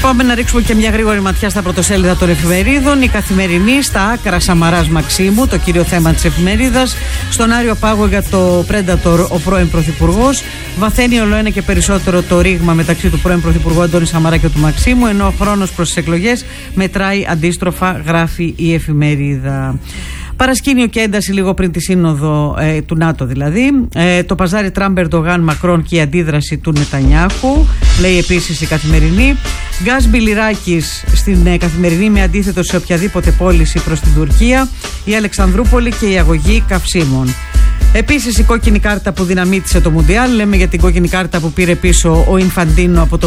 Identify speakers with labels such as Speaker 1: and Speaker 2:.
Speaker 1: Πάμε να ρίξουμε και μια γρήγορη ματιά στα πρωτοσέλιδα των εφημερίδων. Η Καθημερινή στα άκρα Σαμαράς Μαξίμου, το κύριο θέμα της εφημερίδας. Στον Άριο Πάγο για το Πρέντατορ ο πρώην Πρωθυπουργός. Βαθαίνει όλο ένα και περισσότερο το ρήγμα μεταξύ του πρώην Πρωθυπουργού Αντώνη Σαμαρά και του Μαξίμου, ενώ ο χρόνος προς τις εκλογές μετράει αντίστροφα, γράφει η εφημερίδα. Παρασκήνιο και ένταση λίγο πριν τη σύνοδο του ΝΑΤΟ δηλαδή. Το παζάρι Τραμπ-Ερντογάν Μακρόν και η αντίδραση του Νετανιάχου, λέει επίσης η Καθημερινή. Γκάς Μπιλιράκης στην Καθημερινή με αντίθετο σε οποιαδήποτε πώληση προς την Τουρκία. Η Αλεξανδρούπολη και η αγωγή καυσίμων. Επίσης η κόκκινη κάρτα που δυναμίτισε το Μουντιάλ. Λέμε για την κόκκινη κάρτα που πήρε πίσω ο Ινφαντίνο από το